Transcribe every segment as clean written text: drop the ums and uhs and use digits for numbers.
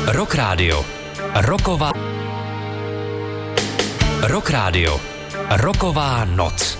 Rock Radio. Rock Radio. Roková noc.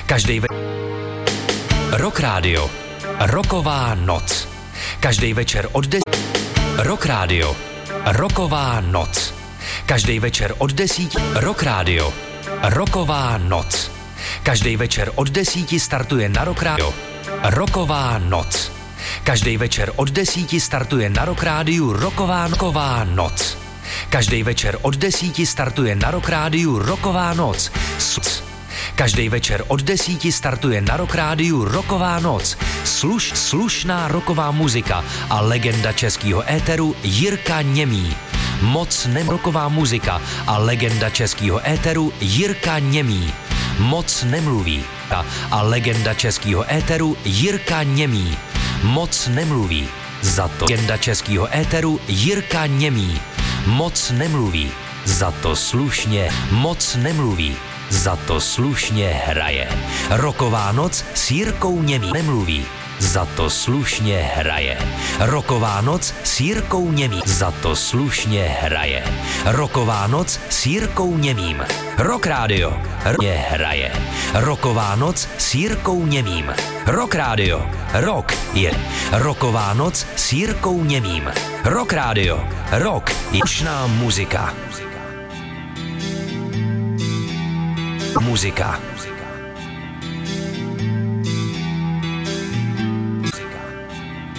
Rock Radio. Roková noc. Každý večer od Rock Radio. Roková noc. Každý večer od 10. Rock Radio. Roková noc. Každý večer od 10 startuje na Rock Radio. Roková noc. Každý večer od 10 startuje na Rock Rádiu Roková noc. Každý večer od 10 startuje na Rock Rádiu Roková noc. Každý večer od 10 startuje na Rock Rádiu Roková noc. Slušná roková muzika a legenda českého éteru Jirka Němý. Roková muzika a legenda českého éteru Jirka Němý. Moc nemluví. A legenda českého éteru Jirka Němý. Moc nemluví. Za to legenda českého éteru Jirka Němý. Moc nemluví. Za to slušně moc nemluví. Za to slušně hraje. Roková noc s Jirkou Němým. Nemluví. Za to slušně hraje. Roková noc s Jirkou Němým. Za to slušně hraje. Roková noc s Jirkou Němým. Rock Radio hraje. Roková noc s Jirkou Němým. Rock Radio. Rock je. Roková noc s Jirkou Němým. Rock Radio. Rock je slušná muzika. Muzika.